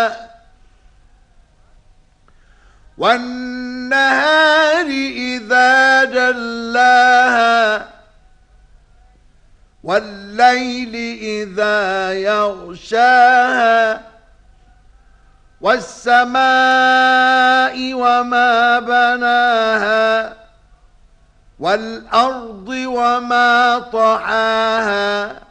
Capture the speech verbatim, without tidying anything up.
والنهار إذا جلاها والليل إذا يغشاها والسماء وما بناها والأرض وما طحاها